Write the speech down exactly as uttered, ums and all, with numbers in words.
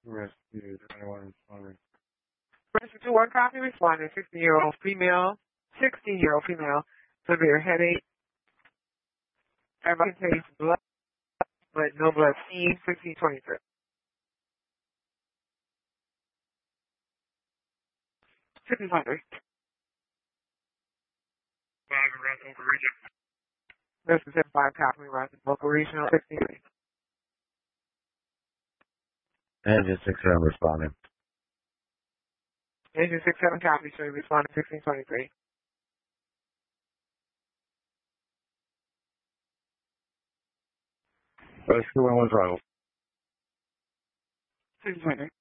Rescue, anyone responding? Rescue two one copy responding. sixteen-year-old female, sixteen-year-old female, severe headache. Everybody contains blood, but no blood seen. sixteen twenty-three. sixteen hundred. Rescue seven five copy rising. Local regional sixteen. Engine six seven responding. Engine six seven copy, so responding sixteen twenty-three. Rescue one was vital. sixteen twenty-three.